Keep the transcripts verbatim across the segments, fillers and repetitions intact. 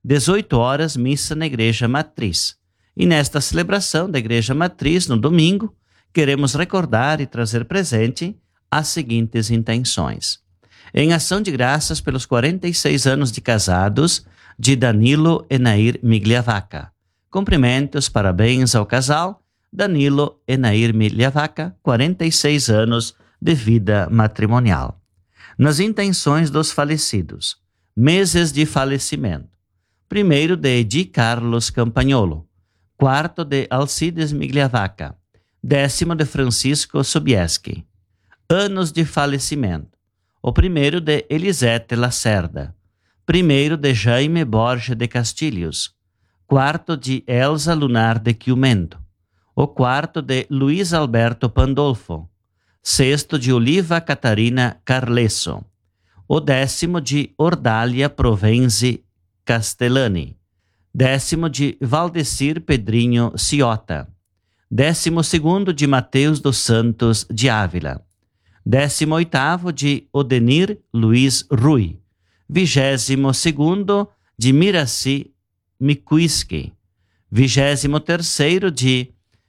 dezoito horas, missa na Igreja Matriz. E nesta celebração da Igreja Matriz, no domingo, queremos recordar e trazer presente as seguintes intenções. Em ação de graças pelos quarenta e seis anos de casados de Danilo e Nair Migliavacca. Cumprimentos, parabéns ao casal Danilo e Nair Migliavacca, quarenta e seis anos de vida matrimonial. Nas intenções dos falecidos, meses de falecimento. Primeiro de Edi Carlos Campagnolo, quarto de Alcides Migliavacca, décimo de Francisco Sobieski. Anos de falecimento. O primeiro de Elisete Lacerda, primeiro de Jaime Borges de Castilhos, quarto de Elza Lunar de Chiumento, o quarto de Luiz Alberto Pandolfo, sexto de Oliva Catarina Carlesso, o décimo de Ordália Provenzi Castellani, décimo de Valdecir Pedrinho Ciota, décimo segundo de Mateus dos Santos de Ávila, décimo oitavo de Odenir Luiz Rui, vigésimo segundo de Miraci Mikuiski, vigésimo terceiro de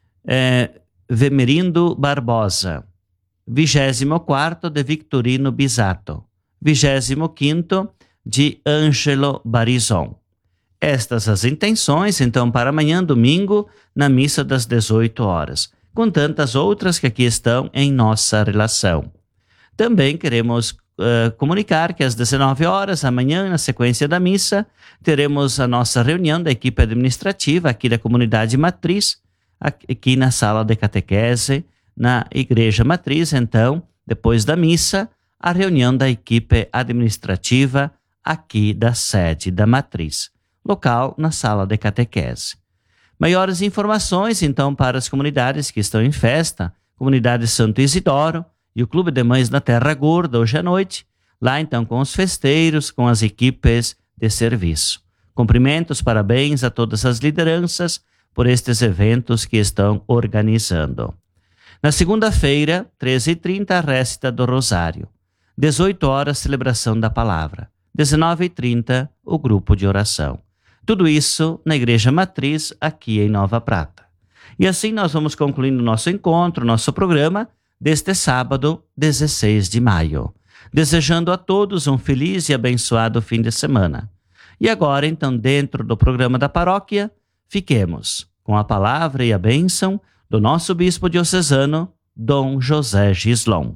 eh, Vemerindo Barbosa, vigésimo quarto de Victorino Bisato, vigésimo quinto de Ângelo Barizon. Estas as intenções, então, para amanhã, domingo, na missa das dezoito horas, com tantas outras que aqui estão em nossa relação. Também queremos uh, comunicar que às dezenove horas, amanhã, na sequência da missa, teremos a nossa reunião da equipe administrativa aqui da Comunidade Matriz, aqui na sala de catequese, na Igreja Matriz. Então, depois da missa, a reunião da equipe administrativa aqui da sede da Matriz, local na sala de catequese. Maiores informações, então, para as comunidades que estão em festa, Comunidade Santo Isidoro e o Clube de Mães da Terra Gorda, hoje à noite, lá então com os festeiros, com as equipes de serviço. Cumprimentos, parabéns a todas as lideranças por estes eventos que estão organizando. Na segunda-feira, treze e trinta, a récita do Rosário. dezoito horas, celebração da Palavra. dezenove e trinta, o grupo de oração. Tudo isso na Igreja Matriz, aqui em Nova Prata. E assim nós vamos concluindo nosso encontro, nosso programa, deste sábado, dezesseis de maio. Desejando a todos um feliz e abençoado fim de semana. E agora, então, dentro do programa da paróquia, fiquemos com a palavra e a bênção do nosso bispo diocesano, Dom José Gislon.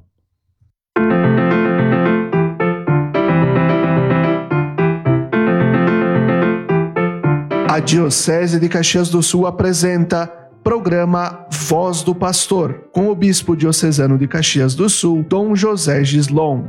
A Diocese de Caxias do Sul apresenta programa Voz do Pastor, com o bispo diocesano de Caxias do Sul, Dom José Gislon.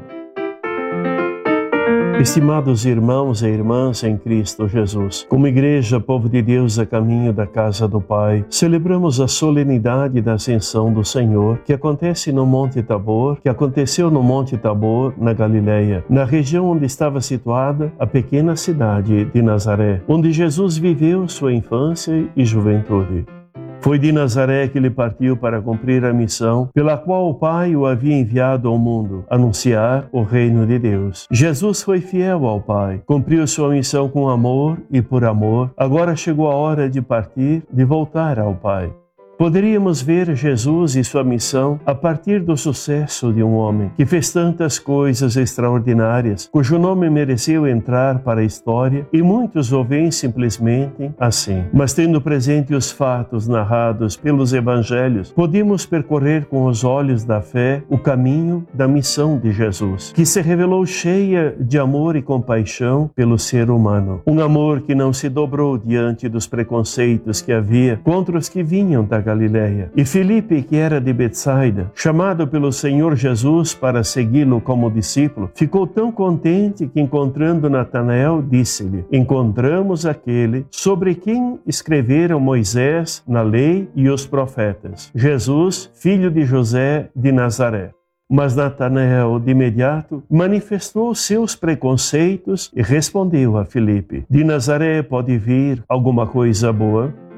Estimados irmãos e irmãs em Cristo Jesus, como igreja, povo de Deus a caminho da casa do Pai, celebramos a solenidade da Ascensão do Senhor, que acontece no Monte Tabor, que aconteceu no Monte Tabor, na Galileia, na região onde estava situada a pequena cidade de Nazaré, onde Jesus viveu sua infância e juventude. Foi de Nazaré que ele partiu para cumprir a missão pela qual o Pai o havia enviado ao mundo, anunciar o reino de Deus. Jesus foi fiel ao Pai, cumpriu sua missão com amor e por amor. Agora chegou a hora de partir, de voltar ao Pai. Poderíamos ver Jesus e sua missão a partir do sucesso de um homem que fez tantas coisas extraordinárias, cujo nome mereceu entrar para a história, e muitos o veem simplesmente assim. Mas tendo presente os fatos narrados pelos evangelhos, podemos percorrer com os olhos da fé o caminho da missão de Jesus, que se revelou cheia de amor e compaixão pelo ser humano. Um amor que não se dobrou diante dos preconceitos que havia contra os que vinham da Galileia. E Filipe, que era de Betsaida, chamado pelo Senhor Jesus para segui-lo como discípulo, ficou tão contente que, encontrando Natanael, disse-lhe: encontramos aquele sobre quem escreveram Moisés na lei e os profetas, Jesus, filho de José de Nazaré. Mas Natanael, de imediato, manifestou seus preconceitos e respondeu a Filipe: de Nazaré pode vir alguma coisa boa?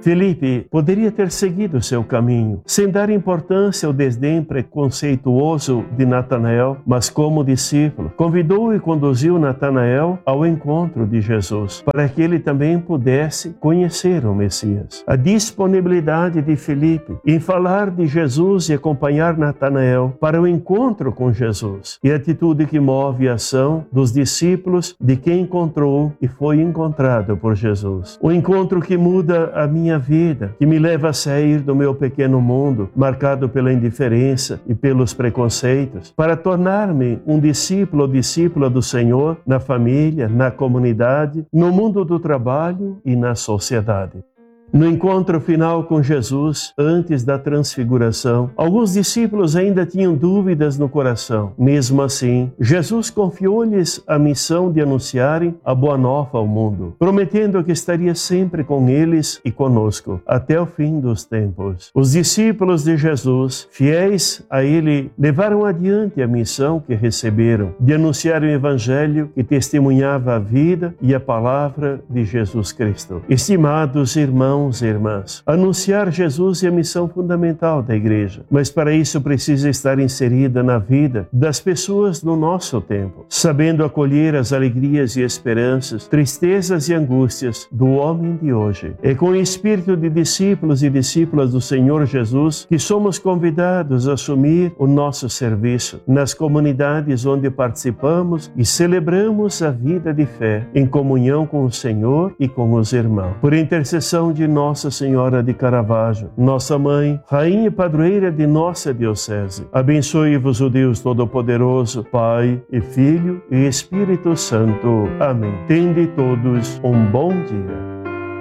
Felipe poderia ter seguido seu caminho, sem dar importância ao desdém preconceituoso de Natanael, mas como discípulo, convidou e conduziu Natanael ao encontro de Jesus, para que ele também pudesse conhecer o Messias. A disponibilidade de Felipe em falar de Jesus e acompanhar Natanael para o encontro com Jesus, e a atitude que move a ação dos discípulos de quem encontrou e foi encontrado por Jesus. O encontro que muda a minha vida, que me leva a sair do meu pequeno mundo, marcado pela indiferença e pelos preconceitos, para tornar-me um discípulo ou discípula do Senhor na família, na comunidade, no mundo do trabalho e na sociedade. No encontro final com Jesus, antes da transfiguração, alguns discípulos ainda tinham dúvidas no coração. Mesmo assim, Jesus confiou-lhes a missão de anunciarem a boa nova ao mundo, prometendo que estaria sempre com eles e conosco, até o fim dos tempos. Os discípulos de Jesus, fiéis a Ele, levaram adiante a missão que receberam, de anunciar o Evangelho que testemunhava a vida e a palavra de Jesus Cristo. Estimados irmãos, Irmãos e irmãs, anunciar Jesus é a missão fundamental da Igreja, mas para isso precisa estar inserida na vida das pessoas no nosso tempo, sabendo acolher as alegrias e esperanças, tristezas e angústias do homem de hoje. É com o espírito de discípulos e discípulas do Senhor Jesus que somos convidados a assumir o nosso serviço nas comunidades onde participamos e celebramos a vida de fé em comunhão com o Senhor e com os irmãos. Por intercessão de Nossa Senhora de Caravaggio, nossa Mãe, Rainha e Padroeira de nossa Diocese, abençoe-vos o Deus Todo-Poderoso, Pai e Filho e Espírito Santo. Amém. Tende todos um bom dia.